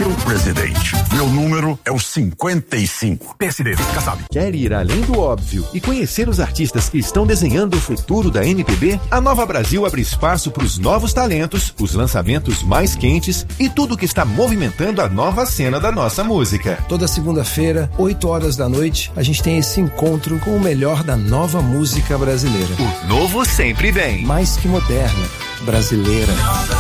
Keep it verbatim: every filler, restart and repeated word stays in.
seu presidente. Meu número é o cinquenta e cinco. P S D, fica sabe. Quer ir além do óbvio e conhecer os artistas que estão desenhando o futuro da M P B? A Nova Brasil abre espaço para os novos talentos, os lançamentos mais quentes e tudo que está movimentando a nova cena da nossa música. Toda segunda-feira, oito horas da noite, a gente tem esse encontro com o melhor da nova música brasileira. O novo sempre vem. Mais que moderna, brasileira.